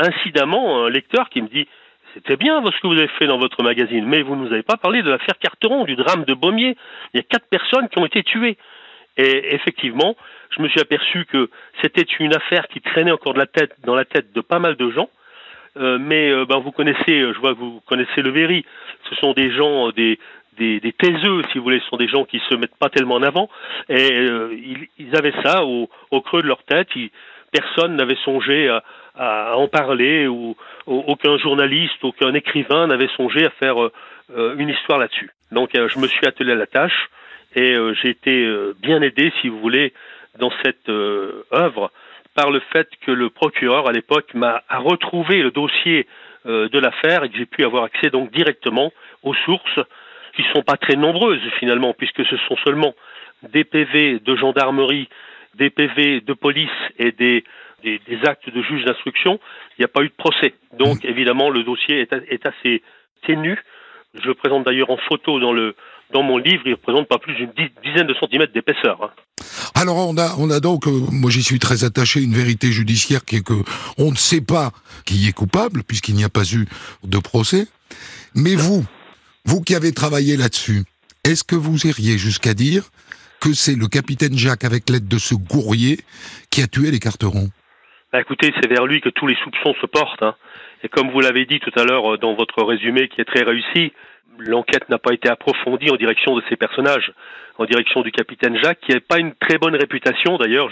incidemment un lecteur qui me dit « C'était bien ce que vous avez fait dans votre magazine, mais vous ne nous avez pas parlé de l'affaire Carteron, du drame de Beaumier. Il y a 4 personnes qui ont été tuées. » Et effectivement, je me suis aperçu que c'était une affaire qui traînait encore dans la tête de pas mal de gens. Mais vous connaissez, je vois que vous connaissez le Véry. Ce sont des gens, des taiseux, si vous voulez. Ce sont des gens qui se mettent pas tellement en avant. Et ils avaient ça au creux de leur tête. Personne n'avait songé à en parler, ou aucun journaliste, aucun écrivain n'avait songé à faire une histoire là-dessus. Donc je me suis attelé à la tâche et j'ai été bien aidé, si vous voulez, dans cette œuvre, par le fait que le procureur à l'époque a retrouvé le dossier de l'affaire et que j'ai pu avoir accès donc directement aux sources, qui sont pas très nombreuses finalement, puisque ce sont seulement des PV de gendarmerie, des PV de police et des actes de juge d'instruction. Il n'y a pas eu de procès. Donc évidemment le dossier est assez ténu. Je le présente d'ailleurs en photo dans mon livre. Il représente pas plus d'une dizaine de centimètres d'épaisseur. Hein. Alors on a donc, moi j'y suis très attaché, une vérité judiciaire qui est que on ne sait pas qui est coupable puisqu'il n'y a pas eu de procès. Mais vous qui avez travaillé là-dessus, est-ce que vous iriez jusqu'à dire que c'est le capitaine Jacques, avec l'aide de ce Gourrier, qui a tué les Carteron ? Écoutez, c'est vers lui que tous les soupçons se portent. Hein. Et comme vous l'avez dit tout à l'heure dans votre résumé qui est très réussi, l'enquête n'a pas été approfondie en direction de ces personnages, en direction du capitaine Jacques, qui n'avait pas une très bonne réputation. D'ailleurs,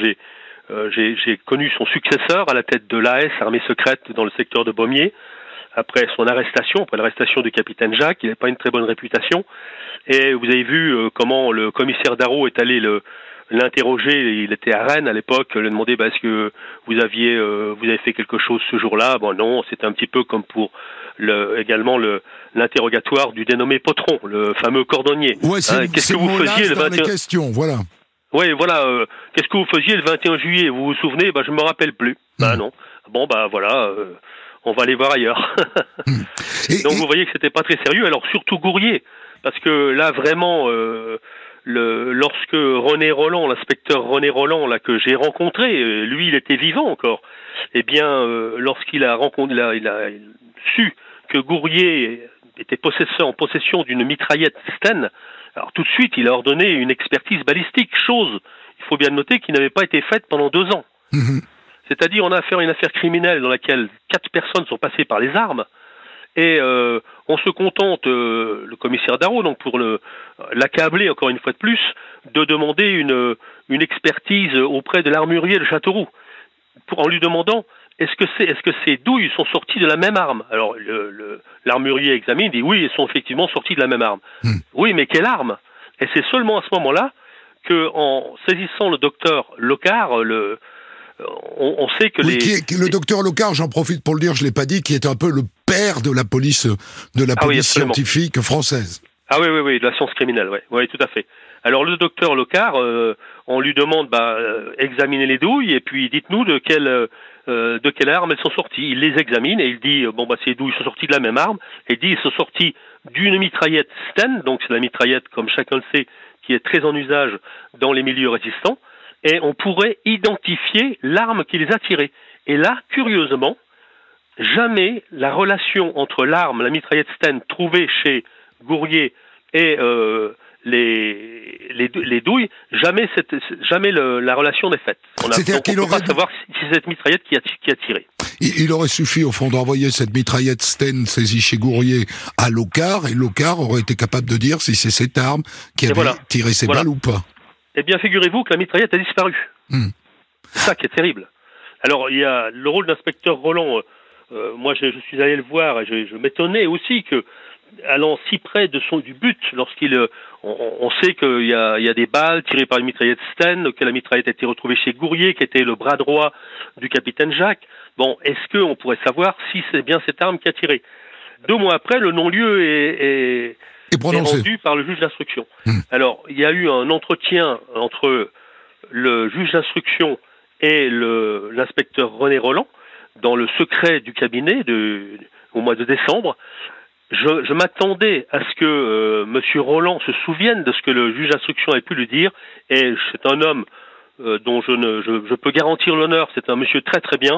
j'ai connu son successeur à la tête de l'AS, armée secrète, dans le secteur de Beaumier. Après l'arrestation du capitaine Jacques, il n'avait pas une très bonne réputation. Et vous avez vu comment le commissaire Darrot est allé l'interroger. Il était à Rennes à l'époque, lui demander est-ce que vous avez fait quelque chose ce jour-là. Bon non, c'était un petit peu comme pour également l'interrogatoire du dénommé Potron, le fameux cordonnier. Ouais, qu'est-ce que vous faisiez le 21 questions, voilà. Oui, voilà. Qu'est-ce que vous faisiez le 21 juillet ? Vous vous souvenez ? Je me rappelle plus. Non. Bon, voilà. On va aller voir ailleurs. Donc vous voyez que c'était pas très sérieux. Alors surtout Gourrier, parce que là vraiment, lorsque René Roland, l'inspecteur René Roland, là que j'ai rencontré, lui il était vivant encore. Eh bien, lorsqu'il a su que Gourrier était en possession d'une mitraillette Sten, alors tout de suite il a ordonné une expertise balistique, chose, il faut bien noter, qui n'avait pas été faite pendant 2 ans. C'est-à-dire, on a affaire à une affaire criminelle dans laquelle 4 personnes sont passées par les armes, et on se contente, le commissaire Darrot, donc pour l'accabler encore une fois de plus, de demander une expertise auprès de l'armurier de Châteauroux, en lui demandant est-ce que ces douilles sont sorties de la même arme ? Alors l'armurier examine, dit oui, elles sont effectivement sorties de la même arme. Oui, mais quelle arme ? Et c'est seulement à ce moment-là que, en saisissant le docteur Locard, on sait que le docteur Locard, j'en profite pour le dire, je l'ai pas dit, qui est un peu le père de la police scientifique française. Ah oui, de la science criminelle, oui, tout à fait. Alors le docteur Locard, on lui demande examiner les douilles et puis dites-nous de quelle arme elles sont sorties. Il les examine et il dit ces douilles sont sorties de la même arme, et il dit elles sont sorties d'une mitraillette Sten, donc c'est la mitraillette comme chacun le sait qui est très en usage dans les milieux résistants. Et on pourrait identifier l'arme qui les a tirées. Et là, curieusement, jamais la relation entre l'arme, la mitraillette Sten trouvée chez Gourrier et les douilles, jamais la relation n'est faite. On ne peut pas savoir si c'est cette mitraillette qui a tiré. Il aurait suffi, au fond, d'envoyer cette mitraillette Sten saisie chez Gourrier à Locard, et Locard aurait été capable de dire si c'est cette arme qui avait tiré ces balles ou pas. Eh bien, figurez-vous que la mitraillette a disparu. C'est ça qui est terrible. Alors, il y a le rôle d'inspecteur Roland. Moi, je suis allé le voir et je m'étonnais aussi que, allant si près du but, on sait qu'il y a des balles tirées par une mitraillette Sten, que la mitraillette a été retrouvée chez Gourrier, qui était le bras droit du capitaine Jacques. Bon, est-ce qu'on pourrait savoir si c'est bien cette arme qui a tiré ? 2 mois après, le non-lieu est rendu par le juge d'instruction. Alors, il y a eu un entretien entre le juge d'instruction et l'inspecteur René Roland, dans le secret du cabinet au mois de décembre. Je m'attendais à ce que Monsieur Roland se souvienne de ce que le juge d'instruction avait pu lui dire, et c'est un homme dont je peux garantir l'honneur, c'est un monsieur très très bien.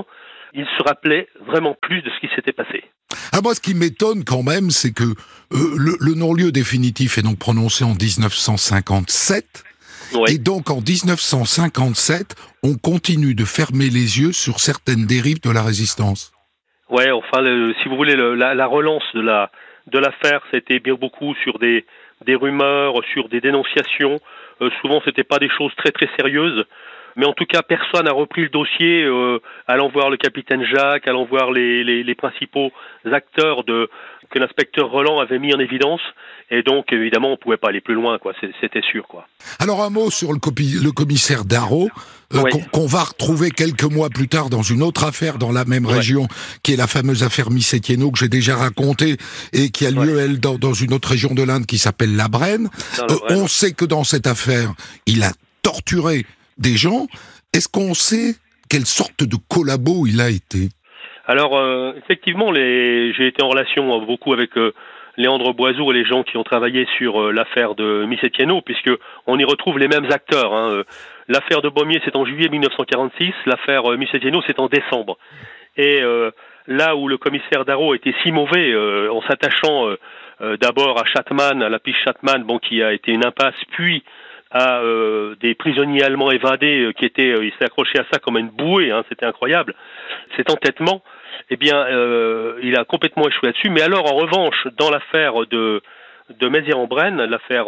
il se rappelait vraiment plus de ce qui s'était passé. Ah, moi, ce qui m'étonne quand même, c'est que le non-lieu définitif est donc prononcé en 1957. Oui. Et donc, en 1957, on continue de fermer les yeux sur certaines dérives de la résistance. Ouais, enfin, si vous voulez, la relance de l'affaire, c'était bien beaucoup sur des rumeurs, sur des dénonciations. Souvent, c'était pas des choses très très sérieuses. Mais en tout cas, personne n'a repris le dossier, allant voir le capitaine Jacques, allant voir les principaux acteurs que l'inspecteur Roland avait mis en évidence. Et donc, évidemment, on pouvait pas aller plus loin, quoi. C'était sûr, quoi. Alors, un mot sur le commissaire Darro, Oui. qu'on va retrouver quelques mois plus tard dans une autre affaire dans la même région, qui est la fameuse affaire Miss-Etienneau, que j'ai déjà racontée, et qui a lieu, elle, dans une autre région de l'Inde qui s'appelle la Brenne. On sait que dans cette affaire, il a torturé des gens. Est-ce qu'on sait quelle sorte de collabo il a été? Alors, effectivement, j'ai été en relation beaucoup avec Léandre Boiseau et les gens qui ont travaillé sur l'affaire de Miss-Etienneau, puisque on y retrouve les mêmes acteurs. L'affaire de Baumier, c'est en juillet 1946, l'affaire Miss-Etienneau, c'est en décembre. Et là où le commissaire Darro était si mauvais, en s'attachant d'abord à Schattmann, à la piste Schattmann, qui a été une impasse, puis à des prisonniers allemands évadés il s'est accroché à ça comme une bouée, c'était incroyable. Cet entêtement, il a complètement échoué là-dessus. Mais alors, en revanche, dans l'affaire de Mézières-en-Brenne, l'affaire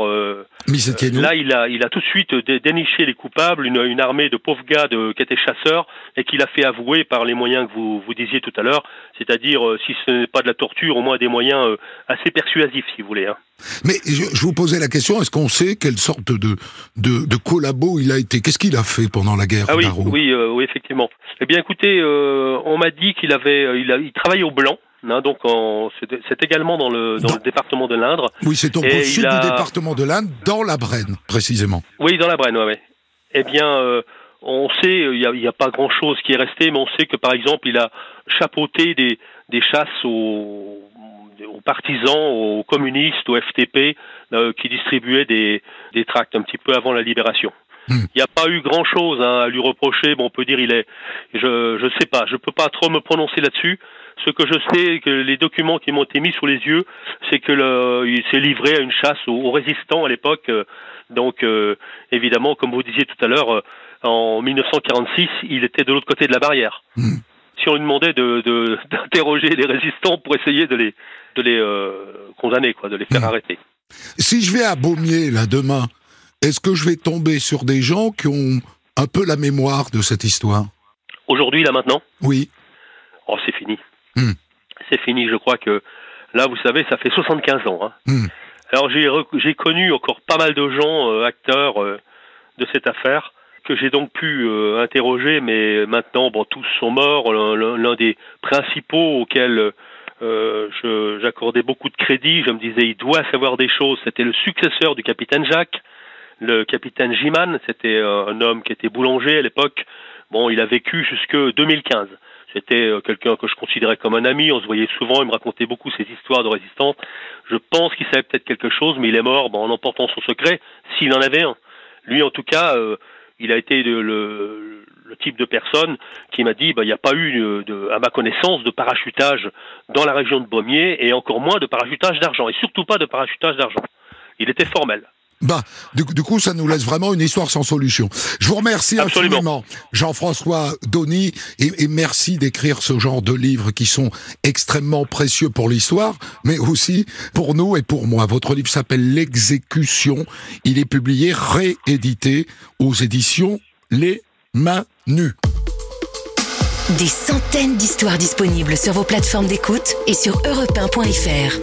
là, il a tout de suite déniché les coupables, une armée de pauvres gars qui étaient chasseurs et qu'il a fait avouer par les moyens que vous disiez tout à l'heure, c'est-à-dire si ce n'est pas de la torture, au moins des moyens assez persuasifs, si vous voulez. Mais je vous posais la question, est-ce qu'on sait quelle sorte de collabo il a été? Qu'est-ce qu'il a fait pendant la guerre, Darro? Oui, effectivement. Eh bien, écoutez, on m'a dit qu'il travaillait au Blanc. Donc c'est également dans le département de l'Indre. Oui, c'est au sud du département de l'Indre, dans la Brenne, précisément. Oui, dans la Brenne, oui. Eh bien, on sait, il y a pas grand-chose qui est resté, mais on sait que, par exemple, il a chapeauté des chasses aux partisans, aux communistes, aux FTP, qui distribuaient des tracts un petit peu avant la libération. Il n'y a pas eu grand-chose à lui reprocher. On peut dire je sais pas, je peux pas trop me prononcer là-dessus. Ce que je sais, que les documents qui m'ont été mis sous les yeux, c'est que il s'est livré à une chasse aux résistants à l'époque. Donc, évidemment, comme vous disiez tout à l'heure, en 1946, il était de l'autre côté de la barrière. Si on lui demandait d'interroger les résistants pour essayer de les condamner, de les faire arrêter. Si je vais à Baumier, là, demain, est-ce que je vais tomber sur des gens qui ont un peu la mémoire de cette histoire? Aujourd'hui, là, maintenant? Oui. Oh, c'est fini. C'est fini, je crois que, là, vous savez, ça fait 75 ans. Alors, j'ai connu encore pas mal de gens, acteurs de cette affaire, que j'ai donc pu interroger, mais maintenant, tous sont morts. L'un des principaux auxquels j'accordais beaucoup de crédit, je me disais, il doit savoir des choses, c'était le successeur du capitaine Jacques, le capitaine Giman, c'était un homme qui était boulanger à l'époque. Il a vécu jusque 2015. C'était quelqu'un que je considérais comme un ami, on se voyait souvent, il me racontait beaucoup ses histoires de résistance. Je pense qu'il savait peut-être quelque chose, mais il est mort en emportant son secret, s'il en avait un. Lui, en tout cas, il a été le type de personne qui m'a dit, il n'y a pas eu, à ma connaissance, de parachutage dans la région de Baumier, et encore moins de parachutage d'argent, et surtout pas de parachutage d'argent. Il était formel. Du coup, ça nous laisse vraiment une histoire sans solution. Je vous remercie infiniment, Jean-François Dauny, et merci d'écrire ce genre de livres qui sont extrêmement précieux pour l'histoire, mais aussi pour nous et pour moi. Votre livre s'appelle L'exécution. Il est publié, réédité aux éditions Les Mains Nues. Des centaines d'histoires disponibles sur vos plateformes d'écoute et sur europe1.fr.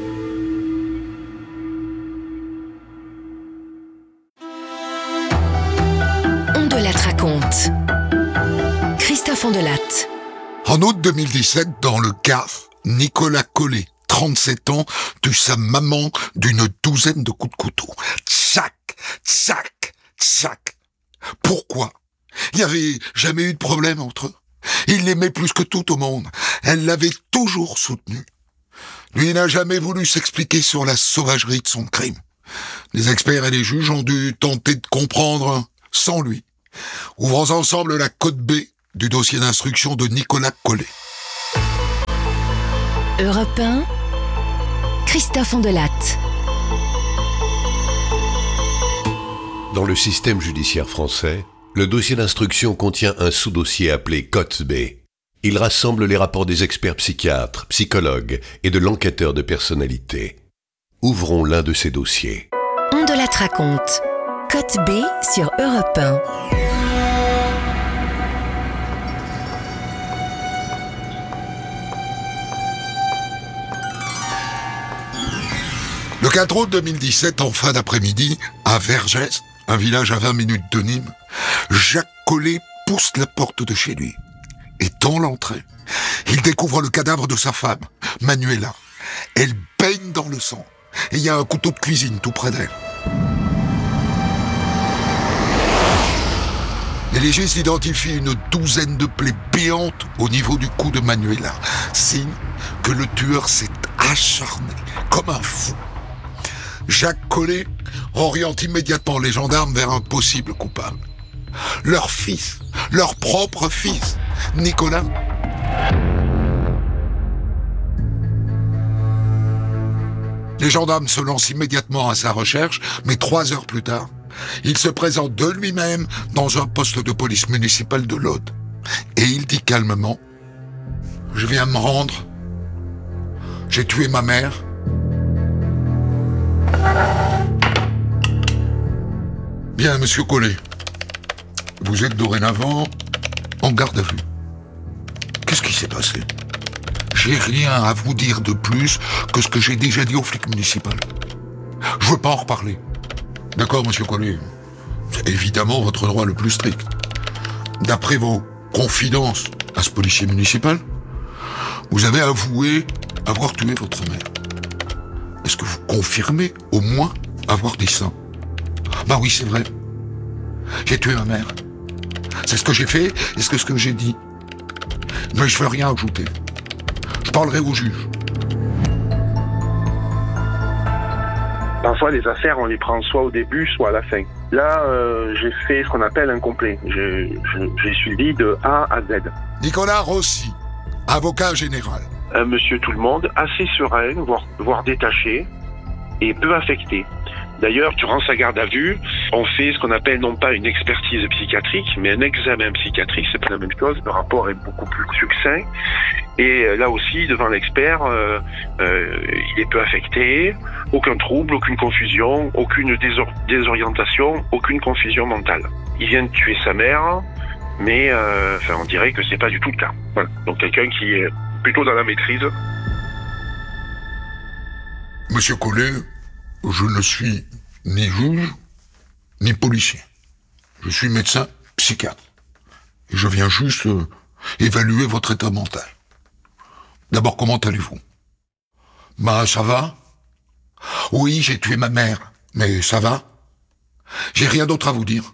Raconte. Christophe Ondelatte. En août 2017, dans le CAF, Nicolas Collet, 37 ans, tue sa maman d'une douzaine de coups de couteau. Tchac, tchac, tchac. Pourquoi? Il n'y avait jamais eu de problème entre eux. Il l'aimait plus que tout au monde. Elle l'avait toujours soutenu. Lui n'a jamais voulu s'expliquer sur la sauvagerie de son crime. Les experts et les juges ont dû tenter de comprendre sans lui. Ouvrons ensemble la Côte B du dossier d'instruction de Nicolas Collet. Europe 1, Christophe Ondelatte. Dans le système judiciaire français, le dossier d'instruction contient un sous-dossier appelé Cotes B. Il rassemble les rapports des experts psychiatres, psychologues et de l'enquêteur de personnalité. Ouvrons l'un de ces dossiers. Ondelatte raconte. Cotes B sur Europe 1. Le 4 août 2017, en fin d'après-midi, à Vergès, un village à 20 minutes de Nîmes, Jacques Collet pousse la porte de chez lui. Et dans l'entrée, il découvre le cadavre de sa femme, Manuela. Elle baigne dans le sang. Et il y a un couteau de cuisine tout près d'elle. Les légistes identifient une douzaine de plaies béantes au niveau du cou de Manuela. Signe que le tueur s'est acharné comme un fou. Jacques Collet oriente immédiatement les gendarmes vers un possible coupable. Leur fils, leur propre fils, Nicolas. Les gendarmes se lancent immédiatement à sa recherche, mais 3 heures plus tard, il se présente de lui-même dans un poste de police municipale de l'Aude. Et il dit calmement « Je viens me rendre. J'ai tué ma mère. » Bien, monsieur Collet, vous êtes dorénavant en garde à vue. Qu'est-ce qui s'est passé ? J'ai rien à vous dire de plus que ce que j'ai déjà dit au flic municipal. Je veux pas en reparler. D'accord, monsieur Collet ? C'est évidemment votre droit le plus strict. D'après vos confidences à ce policier municipal, vous avez avoué avoir tué votre mère. Est-ce que vous confirmez au moins avoir dit ça ? Bah oui, c'est vrai. J'ai tué ma mère. C'est ce que j'ai fait et c'est ce que j'ai dit. Mais je veux rien ajouter. Je parlerai au juge. Parfois, les affaires, on les prend soit au début, soit à la fin. Là, j'ai fait ce qu'on appelle un complet. J'ai suivi de A à Z. Nicolas Rossi, avocat général. Un monsieur tout le monde, assez serein, voire détaché, et peu affecté. D'ailleurs, durant sa garde à vue, on fait ce qu'on appelle non pas une expertise psychiatrique, mais un examen psychiatrique, c'est pas la même chose. Le rapport est beaucoup plus succinct. Et là aussi, devant l'expert, il est peu affecté, aucun trouble, aucune confusion, aucune désorientation, aucune confusion mentale. Il vient de tuer sa mère, mais on dirait que c'est pas du tout le cas. Voilà. Donc quelqu'un qui est plutôt dans la maîtrise. Monsieur Collet, je ne suis ni juge, ni policier. Je suis médecin psychiatre. Et je viens juste évaluer votre état mental. D'abord, comment allez-vous ? Bah, ça va ? Oui, j'ai tué ma mère, mais ça va ? J'ai rien d'autre à vous dire.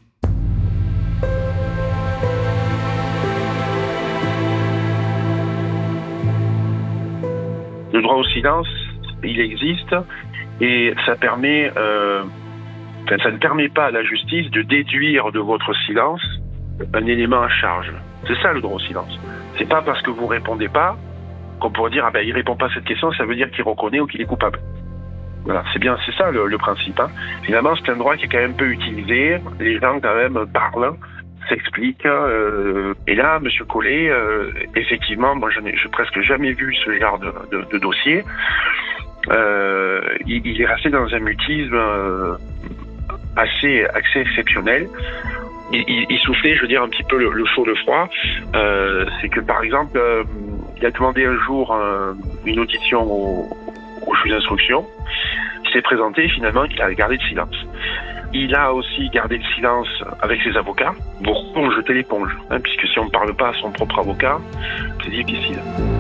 Le droit au silence, il existe, et ça permet, ça ne permet pas à la justice de déduire de votre silence un élément à charge. C'est ça le droit au silence. C'est pas parce que vous répondez pas qu'on pourrait dire il répond pas à cette question, ça veut dire qu'il reconnaît ou qu'il est coupable. Voilà, c'est ça le principe. Hein. Finalement, c'est un droit qui est quand même peu utilisé. Les gens quand même parlent, s'expliquent. Et là, monsieur Collet, effectivement, moi, je n'ai presque jamais vu ce genre de dossier. Il est resté dans un mutisme assez exceptionnel. Il soufflait, je veux dire, un petit peu le chaud, le froid. C'est que, par exemple, il a demandé un jour une audition au juge d'instruction. Il s'est présenté, finalement, il a gardé le silence. Il a aussi gardé le silence avec ses avocats pour jeter l'éponge, puisque si on ne parle pas à son propre avocat, c'est difficile.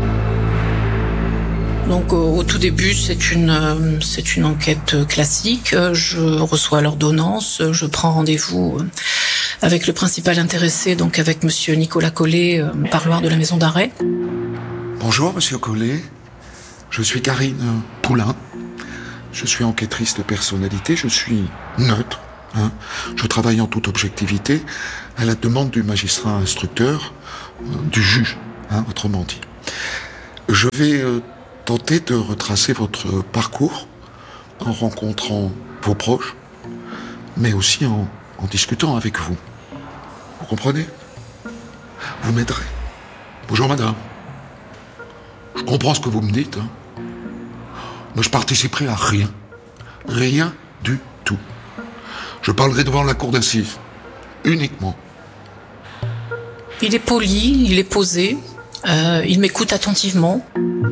Donc au tout début, c'est une enquête classique. Je reçois l'ordonnance, je prends rendez-vous avec le principal intéressé, donc avec monsieur Nicolas Collet, parloir de la maison d'arrêt. Bonjour monsieur Collet, je suis Karine Poulain. Je suis enquêtrice de personnalité, je suis neutre, Je travaille en toute objectivité à la demande du magistrat instructeur, du juge, autrement dit. Je vais tenter de retracer votre parcours en rencontrant vos proches, mais aussi en discutant avec vous. Vous comprenez ? Vous m'aiderez. Bonjour madame. Je comprends ce que vous me dites, mais je participerai à rien. Rien du tout. Je parlerai devant la cour d'assises. Uniquement. Il est poli, il est posé, il m'écoute attentivement.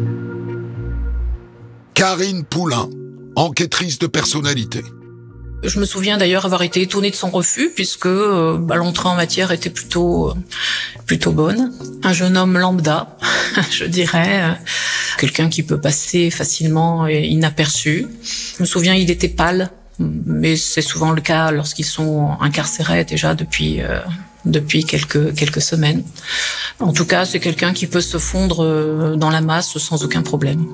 Karine Poulain, enquêtrice de personnalité. Je me souviens d'ailleurs avoir été étonnée de son refus puisque l'entrée en matière était plutôt bonne. Un jeune homme lambda, je dirais, quelqu'un qui peut passer facilement inaperçu. Je me souviens, il était pâle, mais c'est souvent le cas lorsqu'ils sont incarcérés déjà depuis quelques semaines. En tout cas, c'est quelqu'un qui peut se fondre dans la masse sans aucun problème.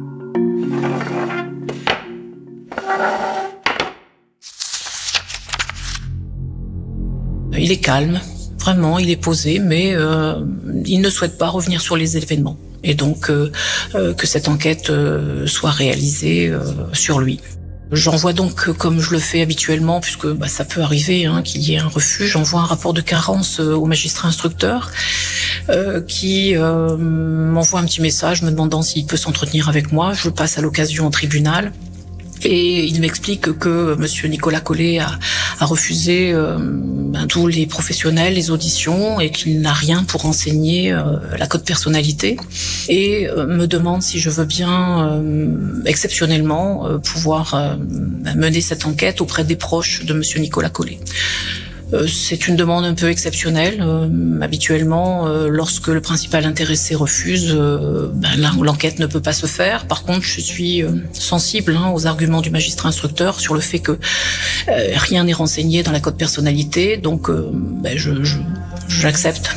Il est calme, vraiment, il est posé, mais il ne souhaite pas revenir sur les événements. Et donc, que cette enquête soit réalisée sur lui. J'envoie donc, comme je le fais habituellement, puisque ça peut arriver qu'il y ait un refus, j'envoie un rapport de carence au magistrat instructeur qui m'envoie un petit message me demandant s'il peut s'entretenir avec moi. Je passe à l'occasion au tribunal. Et il m'explique que monsieur Nicolas Collet a refusé tous les professionnels, les auditions, et qu'il n'a rien pour renseigner la code personnalité. Et me demande si je veux bien, exceptionnellement, pouvoir mener cette enquête auprès des proches de monsieur Nicolas Collet. C'est une demande un peu exceptionnelle. Habituellement, lorsque le principal intéressé refuse, l'enquête ne peut pas se faire. Par contre, je suis sensible aux arguments du magistrat instructeur sur le fait que rien n'est renseigné dans la code personnalité. Donc, j'accepte.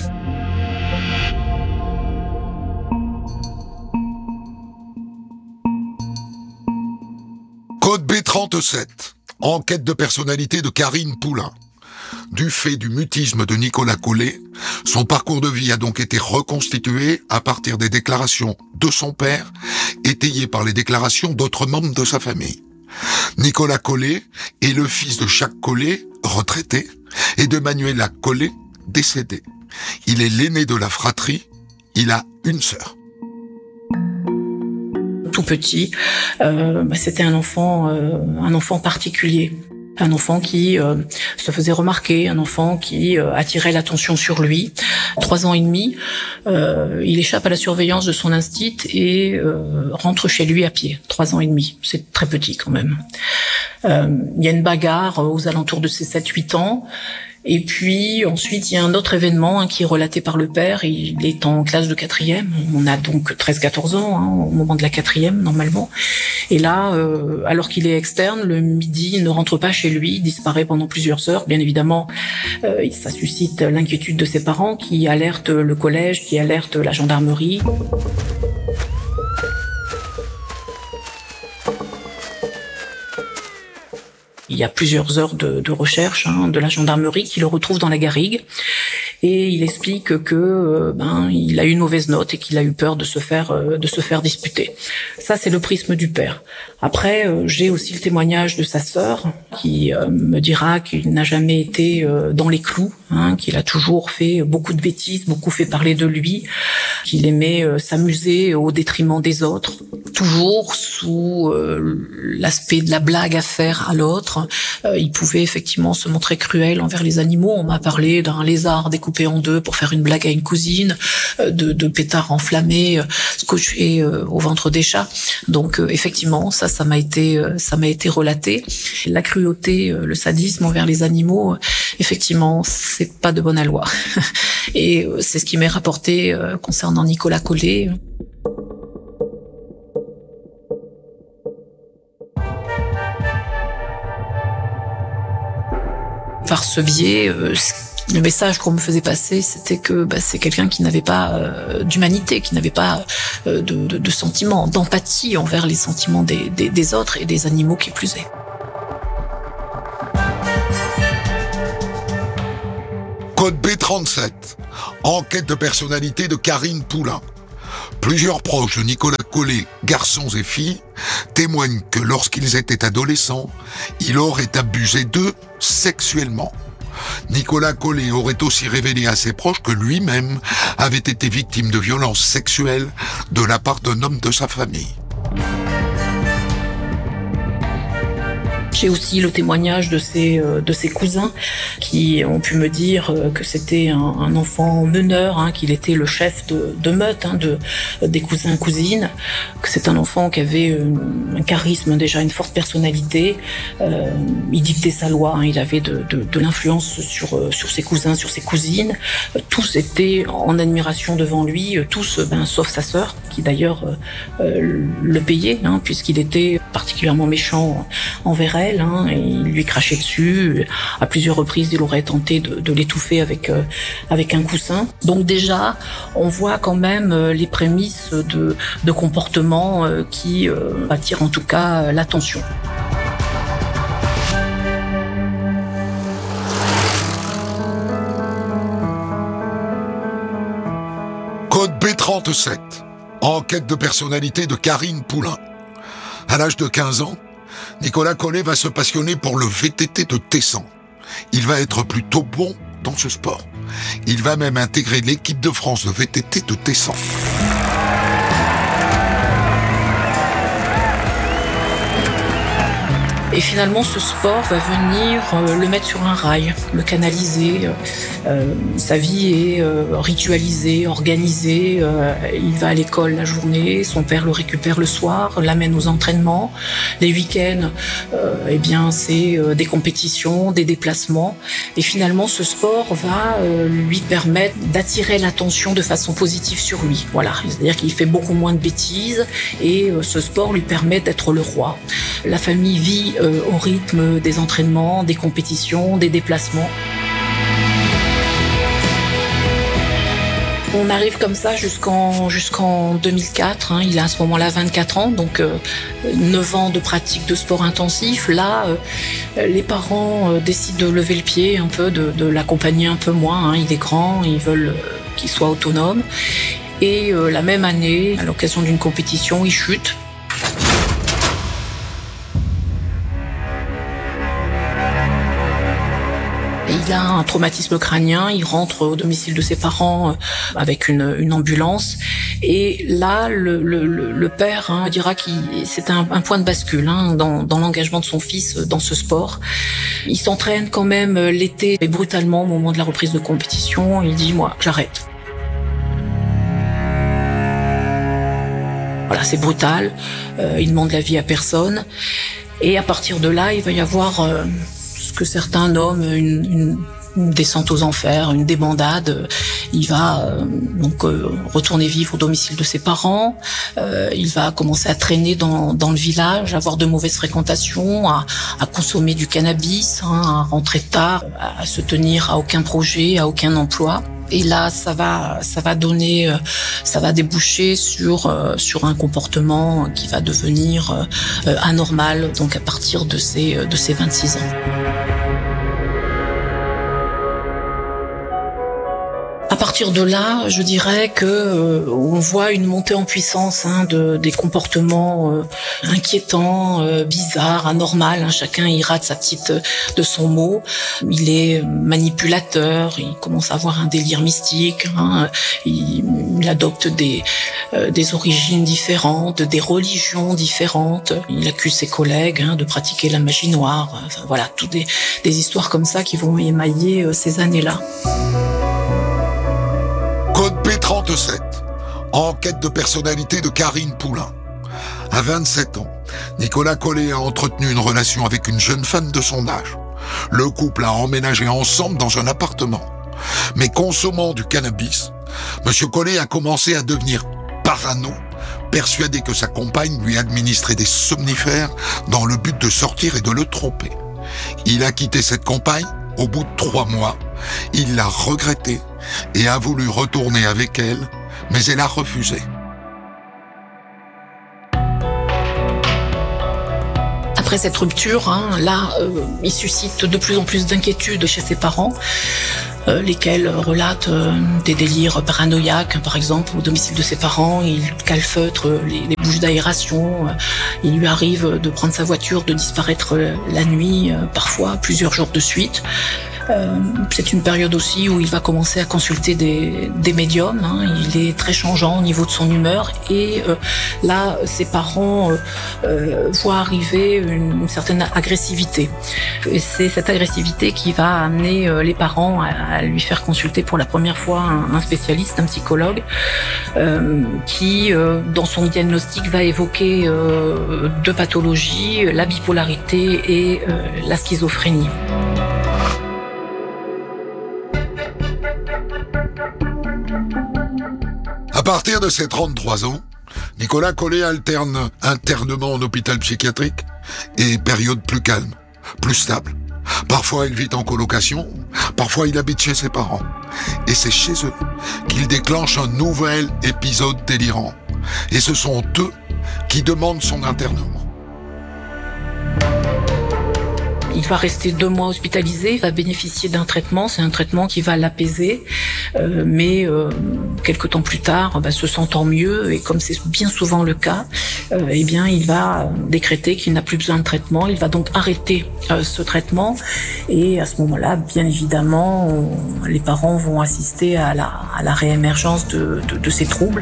Code B37. Enquête de personnalité de Karine Poulain. Du fait du mutisme de Nicolas Collet, son parcours de vie a donc été reconstitué à partir des déclarations de son père, étayées par les déclarations d'autres membres de sa famille. Nicolas Collet est le fils de Jacques Collet, retraité, et de Manuela Collet, décédée. Il est l'aîné de la fratrie, il a une sœur. Tout petit, c'était un enfant particulier. Un enfant qui se faisait remarquer, un enfant qui attirait l'attention sur lui. 3 ans et demi, il échappe à la surveillance de son instit et rentre chez lui à pied. 3 ans et demi, c'est très petit quand même. Il y a une bagarre aux alentours de ses 7-8 ans. Et puis ensuite, il y a un autre événement qui est relaté par le père. Il est en classe de 4e. On a donc 13-14 ans au moment de la 4e normalement. Et là, alors qu'il est externe, le midi, il ne rentre pas chez lui, il disparaît pendant plusieurs heures. Bien évidemment, ça suscite l'inquiétude de ses parents qui alertent le collège, qui alertent la gendarmerie. Il y a plusieurs heures de recherche de la gendarmerie qui le retrouve dans la garrigue et il explique que il a eu une mauvaise note et qu'il a eu peur de se faire disputer. Ça, c'est le prisme du père. Après, j'ai aussi le témoignage de sa sœur qui me dira qu'il n'a jamais été dans les clous, qu'il a toujours fait beaucoup de bêtises, beaucoup fait parler de lui, qu'il aimait s'amuser au détriment des autres, toujours sous l'aspect de la blague à faire à l'autre. Il pouvait effectivement se montrer cruel envers les animaux. On m'a parlé d'un lézard découpé en deux pour faire une blague à une cousine, de pétards enflammés scotchés au ventre des chats. Donc effectivement, ça m'a été relaté. La cruauté, le sadisme envers les animaux, effectivement, c'est pas de bon aloi. Et c'est ce qui m'est rapporté concernant Nicolas Collet. Par ce biais, le message qu'on me faisait passer, c'était que c'est quelqu'un qui n'avait pas d'humanité, qui n'avait pas de sentiments, d'empathie envers les sentiments des autres et des animaux qui plus est. 37. Enquête de personnalité de Karine Poulain. Plusieurs proches de Nicolas Collet, garçons et filles, témoignent que lorsqu'ils étaient adolescents, il aurait abusé d'eux sexuellement. Nicolas Collet aurait aussi révélé à ses proches que lui-même avait été victime de violences sexuelles de la part d'un homme de sa famille. J'ai aussi le témoignage de ses cousins qui ont pu me dire que c'était un enfant meneur, qu'il était le chef de meute des cousins et cousines, que c'est un enfant qui avait un charisme, déjà une forte personnalité. Il dictait sa loi, il avait de l'influence sur ses cousins, sur ses cousines. Tous étaient en admiration devant lui, tous, sauf sa sœur, qui d'ailleurs le payait, puisqu'il était particulièrement méchant envers elle. Et il lui crachait dessus. À plusieurs reprises, il aurait tenté de l'étouffer avec un coussin. Donc déjà, on voit quand même les prémices de comportements qui attirent en tout cas l'attention. Code B37. Enquête de personnalité de Karine Poulain. À l'âge de 15 ans, Nicolas Collet va se passionner pour le VTT de Tessan. Il va être plutôt bon dans ce sport. Il va même intégrer l'équipe de France de VTT de Tessan. Et finalement, ce sport va venir le mettre sur un rail, le canaliser. Sa vie est ritualisée, organisée. Il va à l'école la journée, son père le récupère le soir, l'amène aux entraînements. Les week-ends, c'est des compétitions, des déplacements. Et finalement, ce sport va lui permettre d'attirer l'attention de façon positive sur lui. Voilà, c'est-à-dire qu'il fait beaucoup moins de bêtises et ce sport lui permet d'être le roi. La famille vit au rythme des entraînements, des compétitions, des déplacements. On arrive comme ça jusqu'en 2004. Il a à ce moment-là 24 ans, donc 9 ans de pratique de sport intensif. Là, les parents décident de lever le pied un peu, de l'accompagner un peu moins. Il est grand, ils veulent qu'il soit autonome. Et la même année, à l'occasion d'une compétition, il chute. Il a un traumatisme crânien, il rentre au domicile de ses parents avec une ambulance. Et là, le père dira que c'est un point de bascule dans l'engagement de son fils dans ce sport. Il s'entraîne quand même l'été, et brutalement au moment de la reprise de compétition, il dit « moi, j'arrête ». Voilà, c'est brutal, il demande l'avis à personne. Et à partir de là, il va y avoir ce que certains nomment une descente aux enfers, une débandade. Il va retourner vivre au domicile de ses parents. Il va commencer à traîner dans le village, avoir de mauvaises fréquentations, à consommer du cannabis, à rentrer tard, à se tenir à aucun projet, à aucun emploi. Et là, ça va déboucher sur un comportement qui va devenir anormal, donc à partir de ses 26 ans. À partir de là, je dirais que on voit une montée en puissance des comportements inquiétants, bizarres, anormals. Chacun ira de son mot. Il est manipulateur, il commence à avoir un délire mystique. Il adopte des origines différentes, des religions différentes. Il accuse ses collègues de pratiquer la magie noire. Enfin, voilà, toutes des histoires comme ça qui vont émailler ces années-là. Code B37. Enquête de personnalité de Karine Poulain. À 27 ans, Nicolas Collet a entretenu une relation avec une jeune femme de son âge. Le couple a emménagé ensemble dans un appartement. Mais consommant du cannabis, Monsieur Collet a commencé à devenir parano, persuadé que sa compagne lui administrait des somnifères dans le but de sortir et de le tromper. Il a quitté cette compagne au bout de 3 mois. Il l'a regrettée et a voulu retourner avec elle, mais elle a refusé. Après cette rupture, il suscite de plus en plus d'inquiétudes chez ses parents. lesquels relatent des délires paranoïaques. Par exemple, au domicile de ses parents, il calfeutre les bouches d'aération. Il lui arrive de prendre sa voiture, de disparaître la nuit, parfois plusieurs jours de suite. C'est une période aussi où il va commencer à consulter des médiums. Il est très changeant au niveau de son humeur et là, ses parents voient arriver une certaine agressivité. Et c'est cette agressivité qui va amener les parents à lui faire consulter pour la première fois un spécialiste, un psychologue, qui, dans son diagnostic, va évoquer deux pathologies, la bipolarité et la schizophrénie. À partir de ses 33 ans, Nicolas Collet alterne internement en hôpital psychiatrique et période plus calme, plus stable. Parfois, il vit en colocation, parfois il habite chez ses parents. Et c'est chez eux qu'il déclenche un nouvel épisode délirant. Et ce sont eux qui demandent son internement. Il va rester 2 mois hospitalisé, il va bénéficier d'un traitement, c'est un traitement qui va l'apaiser, mais quelque temps plus tard, se sentant mieux, et comme c'est bien souvent le cas, eh bien il va décréter qu'il n'a plus besoin de traitement, il va donc arrêter ce traitement, et à ce moment-là, bien évidemment, les parents vont assister à la réémergence de ces troubles.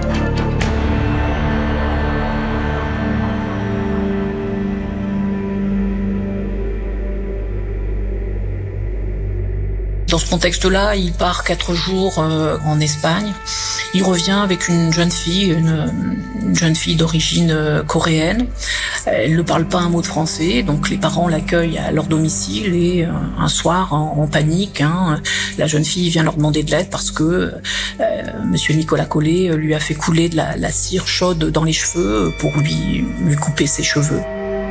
Dans ce contexte-là, il part 4 jours en Espagne. Il revient avec une jeune fille d'origine coréenne. Elle ne parle pas un mot de français, donc les parents l'accueillent à leur domicile et un soir, en panique, la jeune fille vient leur demander de l'aide parce que Monsieur Nicolas Collet lui a fait couler de la cire chaude dans les cheveux pour lui couper ses cheveux.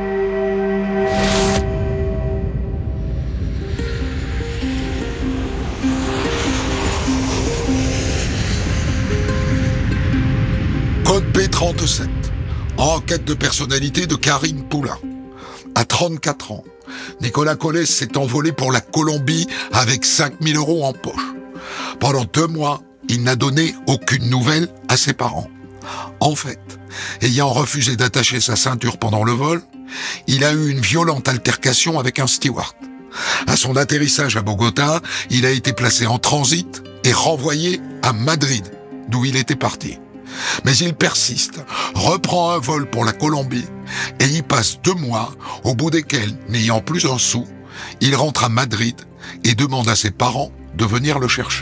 Code B37. Enquête de personnalité de Karine Poulain. À 34 ans, Nicolas Collet s'est envolé pour la Colombie avec 5 000 € en poche. Pendant 2 mois, il n'a donné aucune nouvelle à ses parents. En fait, ayant refusé d'attacher sa ceinture pendant le vol, il a eu une violente altercation avec un steward. À son atterrissage à Bogota, il a été placé en transit et renvoyé à Madrid, d'où il était parti. Mais il persiste, reprend un vol pour la Colombie et y passe 2 mois, au bout desquels, n'ayant plus un sou, il rentre à Madrid et demande à ses parents de venir le chercher.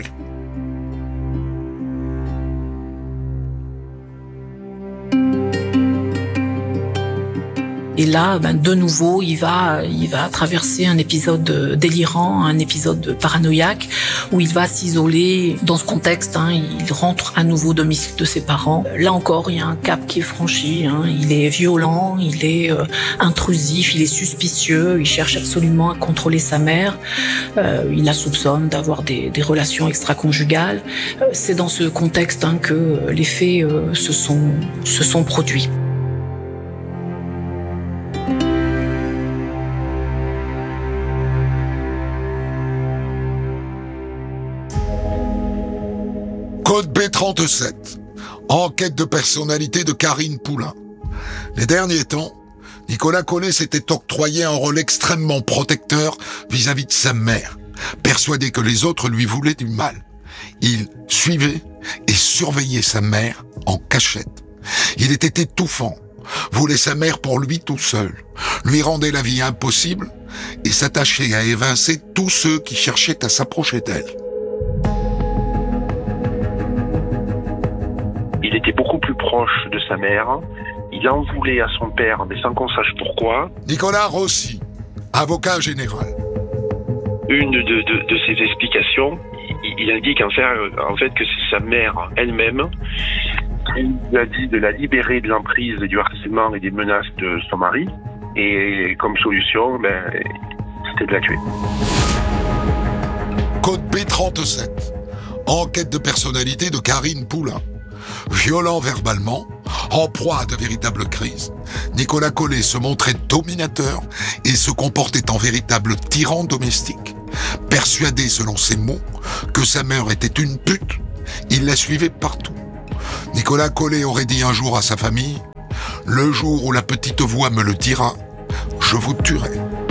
Et là, de nouveau, il va traverser un épisode délirant, un épisode paranoïaque, où il va s'isoler dans ce contexte. Il rentre à nouveau au domicile de ses parents. Là encore, il y a un cap qui est franchi. Il est violent, il est intrusif, il est suspicieux. Il cherche absolument à contrôler sa mère. Il la soupçonne d'avoir des relations extra-conjugales. C'est dans ce contexte que les faits se sont produits. Code B37. Enquête de personnalité de Karine Poulain. Les derniers temps, Nicolas Collet s'était octroyé un rôle extrêmement protecteur vis-à-vis de sa mère, persuadé que les autres lui voulaient du mal. Il suivait et surveillait sa mère en cachette. Il était étouffant, voulait sa mère pour lui tout seul, lui rendait la vie impossible et s'attachait à évincer tous ceux qui cherchaient à s'approcher d'elle. Il était beaucoup plus proche de sa mère. Il en voulait à son père, mais sans qu'on sache pourquoi. Nicolas Rossi, avocat général. Une de ses explications, il indique en fait que c'est sa mère elle-même qui lui a dit de la libérer de l'emprise du harcèlement et des menaces de son mari. Et comme solution, c'était de la tuer. Code B37. Enquête de personnalité de Karine Poulain. Violent verbalement, en proie à de véritables crises, Nicolas Collet se montrait dominateur et se comportait en véritable tyran domestique. Persuadé, selon ses mots, que sa mère était une pute, il la suivait partout. Nicolas Collet aurait dit un jour à sa famille « Le jour où la petite voix me le dira, je vous tuerai ».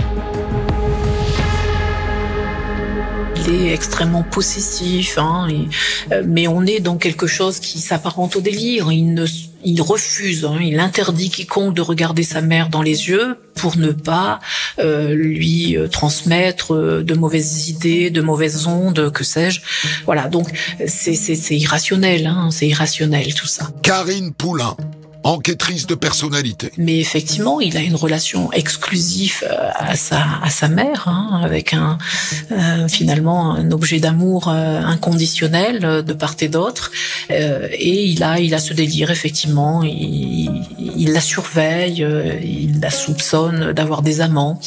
Il est extrêmement possessif, mais on est dans quelque chose qui s'apparente au délire. Il refuse, il interdit quiconque de regarder sa mère dans les yeux pour ne pas lui transmettre de mauvaises idées, de mauvaises ondes, que sais-je. Voilà, donc c'est irrationnel, c'est irrationnel tout ça. Karine Poulain, enquêtrice de personnalité. Mais effectivement, il a une relation exclusive à sa mère, avec finalement un objet d'amour inconditionnel de part et d'autre. Et il a ce délire, effectivement. Il la surveille, il la soupçonne d'avoir des amants.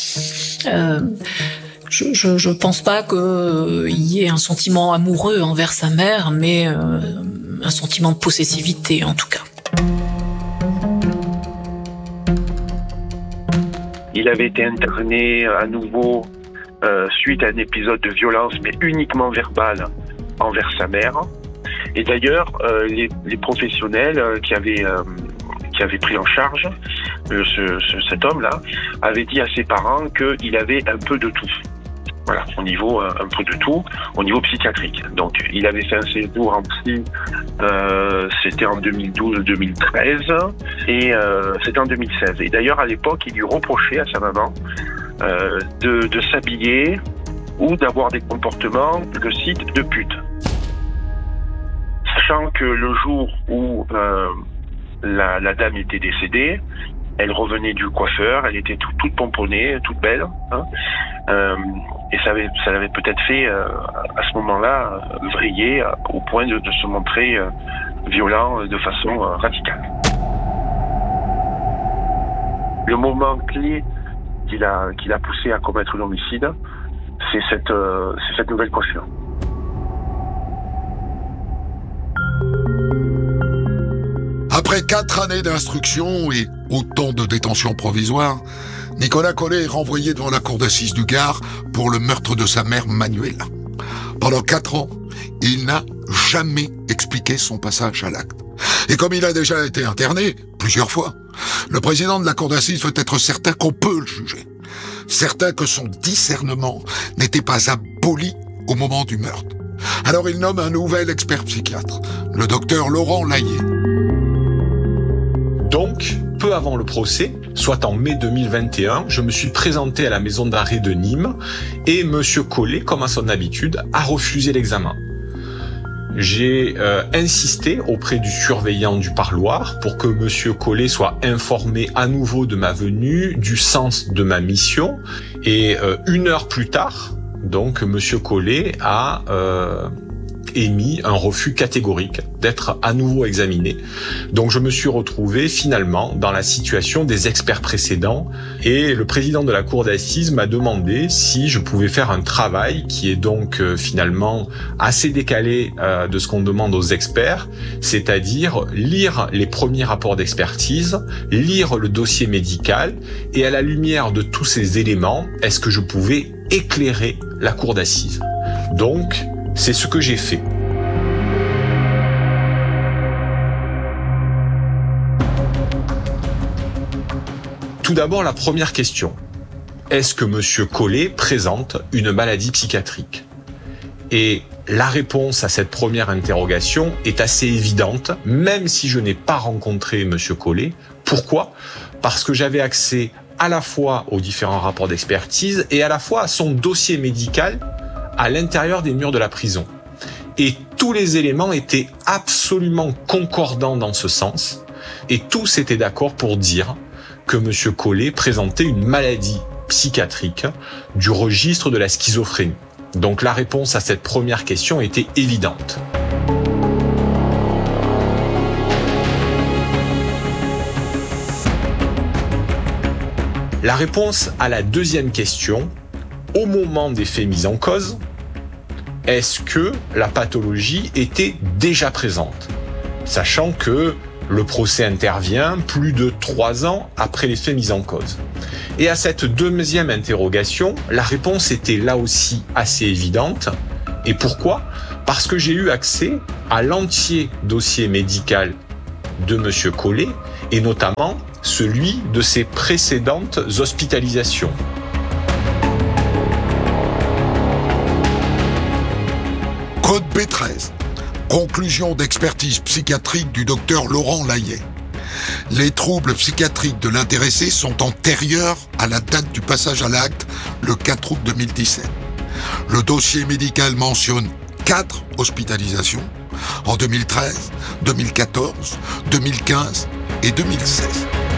Je pense pas qu'il y ait un sentiment amoureux envers sa mère, mais un sentiment de possessivité en tout cas. Il avait été interné à nouveau suite à un épisode de violence, mais uniquement verbale, envers sa mère. Et d'ailleurs, les professionnels qui avaient pris en charge cet homme-là avaient dit à ses parents qu'il avait un peu de tout. Voilà, au niveau un peu de tout, au niveau psychiatrique. Donc, il avait fait un séjour en psy, c'était en 2012-2013, et c'était en 2016. Et d'ailleurs, à l'époque, il lui reprochait à sa maman de s'habiller ou d'avoir des comportements, je cite, de pute. Sachant que le jour où la dame était décédée, elle revenait du coiffeur, elle était toute pomponnée, toute belle, et ça l'avait peut-être fait à ce moment-là vriller au point de se montrer violent de façon radicale. Le moment clé qui l'a poussé à commettre l'homicide, c'est cette nouvelle coiffure. Après 4 années d'instruction et autant de détention provisoire, Nicolas Collet est renvoyé devant la cour d'assises du Gard pour le meurtre de sa mère Manuela. Pendant 4 ans, il n'a jamais expliqué son passage à l'acte. Et comme il a déjà été interné plusieurs fois, le président de la cour d'assises veut être certain qu'on peut le juger. Certain que son discernement n'était pas aboli au moment du meurtre. Alors il nomme un nouvel expert psychiatre, le docteur Laurent Layet. Donc, peu avant le procès, soit en mai 2021, je me suis présenté à la maison d'arrêt de Nîmes et monsieur Collet, comme à son habitude, a refusé l'examen. J'ai insisté auprès du surveillant du parloir pour que monsieur Collet soit informé à nouveau de ma venue, du sens de ma mission. Et 1 heure plus tard, donc monsieur Collet a émis un refus catégorique d'être à nouveau examiné. Donc je me suis retrouvé finalement dans la situation des experts précédents et le président de la cour d'assises m'a demandé si je pouvais faire un travail qui est donc finalement assez décalé de ce qu'on demande aux experts, c'est-à-dire lire les premiers rapports d'expertise, lire le dossier médical et à la lumière de tous ces éléments, est-ce que je pouvais éclairer la cour d'assises. Donc, c'est ce que j'ai fait. Tout d'abord, la première question. Est-ce que monsieur Collet présente une maladie psychiatrique ? Et la réponse à cette première interrogation est assez évidente, même si je n'ai pas rencontré monsieur Collet. Pourquoi ? Parce que j'avais accès à la fois aux différents rapports d'expertise et à la fois à son dossier médical à l'intérieur des murs de la prison. Et tous les éléments étaient absolument concordants dans ce sens, et tous étaient d'accord pour dire que monsieur Collet présentait une maladie psychiatrique du registre de la schizophrénie. Donc la réponse à cette première question était évidente. La réponse à la deuxième question, au moment des faits mis en cause, est-ce que la pathologie était déjà présente ? Sachant que Le procès intervient plus de 3 ans après les faits mis en cause. Et à cette deuxième interrogation, la réponse était là aussi assez évidente. Et pourquoi ? Parce que j'ai eu accès à l'entier dossier médical de M. Collet, et notamment celui de ses précédentes hospitalisations. Code B13. Conclusion d'expertise psychiatrique du docteur Laurent Layet. Les troubles psychiatriques de l'intéressé sont antérieurs à la date du passage à l'acte, le 4 août 2017. Le dossier médical mentionne 4 hospitalisations en 2013, 2014, 2015 et 2016.